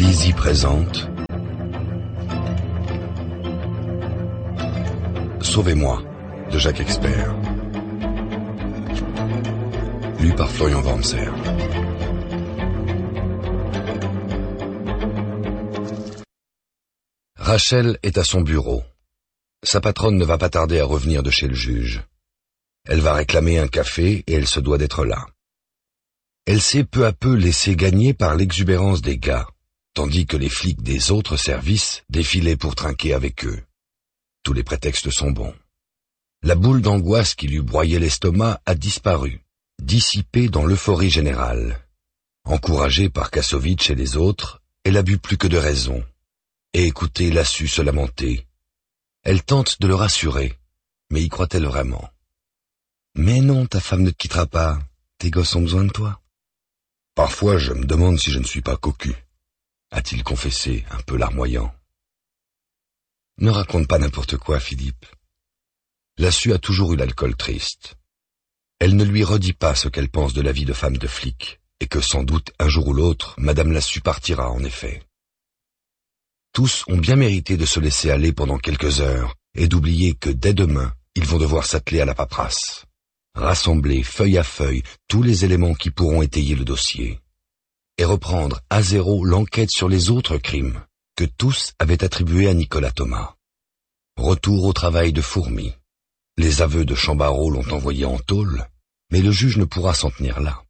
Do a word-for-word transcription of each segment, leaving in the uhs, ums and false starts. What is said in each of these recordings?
Easy présente Sauvez-moi de Jacques Expert, lu par Florian Wormser. Rachel est à son bureau. Sa patronne ne va pas tarder à revenir de chez le juge. Elle va réclamer un café et elle se doit d'être là. Elle s'est peu à peu laissée gagner par l'exubérance des gars, tandis que les flics des autres services défilaient pour trinquer avec eux. Tous les prétextes sont bons. La boule d'angoisse qui lui broyait l'estomac a disparu, dissipée dans l'euphorie générale. Encouragée par Kassovitch et les autres, elle a bu plus que de raison. Et écoutez Lassus se lamenter. Elle tente de le rassurer, mais y croit-elle vraiment? Mais non, ta femme ne te quittera pas. Tes gosses ont besoin de toi. Parfois, je me demande si je ne suis pas cocu, a-t-il confessé, un peu larmoyant. Ne raconte pas n'importe quoi, Philippe. Lassus a toujours eu l'alcool triste. Elle ne lui redit pas ce qu'elle pense de la vie de femme de flic, et que sans doute, un jour ou l'autre, Madame Lassus partira, en effet. Tous ont bien mérité de se laisser aller pendant quelques heures, et d'oublier que dès demain, ils vont devoir s'atteler à la paperasse. Rassembler, feuille à feuille, tous les éléments qui pourront étayer le dossier, et reprendre à zéro l'enquête sur les autres crimes que tous avaient attribués à Nicolas Thomas. Retour au travail de fourmi. Les aveux de Chambarot l'ont envoyé en tôle, mais le juge ne pourra s'en tenir là.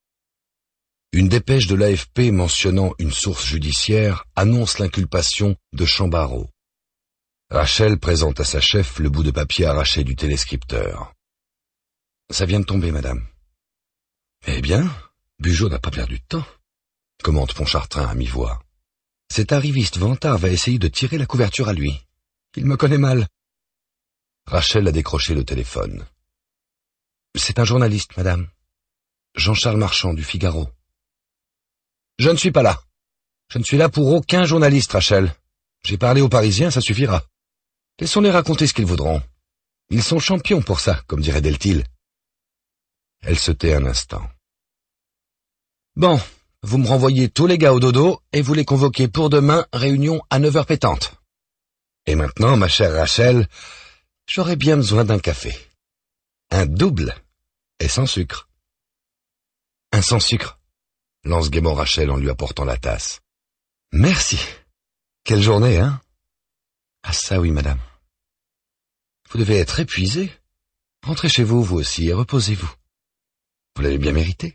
Une dépêche de l'A F P mentionnant une source judiciaire annonce l'inculpation de Chambarot. Rachel présente à sa chef le bout de papier arraché du téléscripteur. « Ça vient de tomber, madame. »« Eh bien, Bugeaud n'a pas perdu de temps, » commente Pontchartrain à mi-voix. « Cet arriviste vantard va essayer de tirer la couverture à lui. Il me connaît mal. » Rachel a décroché le téléphone. « C'est un journaliste, madame. Jean-Charles Marchand, du Figaro. »« Je ne suis pas là. Je ne suis là pour aucun journaliste, Rachel. J'ai parlé aux Parisiens, ça suffira. Laissons-les raconter ce qu'ils voudront. Ils sont champions pour ça, comme dirait Deltil. » Elle se tait un instant. « Bon, vous me renvoyez tous les gars au dodo et vous les convoquez pour demain, réunion à neuf heures pétante. Et maintenant, ma chère Rachel, j'aurais bien besoin d'un café. Un double et sans sucre. »« Un sans sucre », lance gaiement Rachel en lui apportant la tasse. « Merci. Quelle journée, hein ?»« Ah ça oui, madame. Vous devez être épuisé. Rentrez chez vous, vous aussi, et reposez-vous. Vous l'avez bien mérité.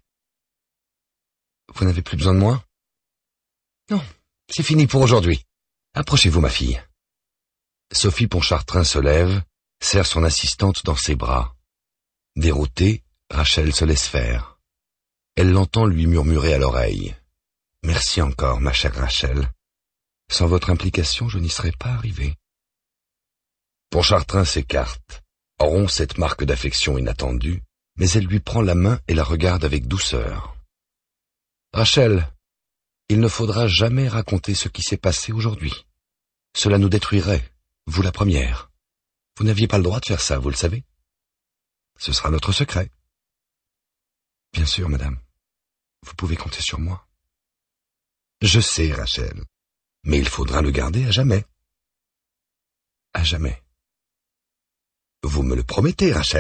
Vous n'avez plus besoin de moi? Non, c'est fini pour aujourd'hui. Approchez-vous, ma fille. » Sophie Pontchartrain se lève, serre son assistante dans ses bras. Déroutée, Rachel se laisse faire. Elle l'entend lui murmurer à l'oreille. « Merci encore, ma chère Rachel. Sans votre implication, je n'y serais pas arrivé. » Pontchartrain s'écarte, rompt cette marque d'affection inattendue, mais elle lui prend la main et la regarde avec douceur. « Rachel, il ne faudra jamais raconter ce qui s'est passé aujourd'hui. Cela nous détruirait, vous la première. Vous n'aviez pas le droit de faire ça, vous le savez. Ce sera notre secret. »« Bien sûr, madame. Vous pouvez compter sur moi. »« Je sais, Rachel, mais il faudra le garder à jamais. »« À jamais. »« Vous me le promettez, Rachel. »«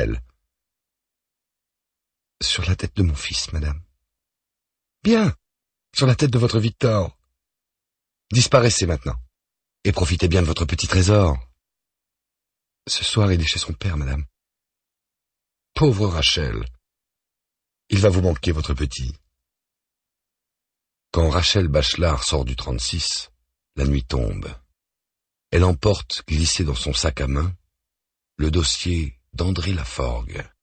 Sur la tête de mon fils, madame. »« Bien, sur la tête de votre Victor. Disparaissez maintenant, et profitez bien de votre petit trésor. Ce soir, il est chez son père, madame. »« Pauvre Rachel. Il va vous manquer, votre petit. » Quand Rachel Bachelard sort du trente-six, la nuit tombe. Elle emporte, glissé dans son sac à main, le dossier d'André Laforgue.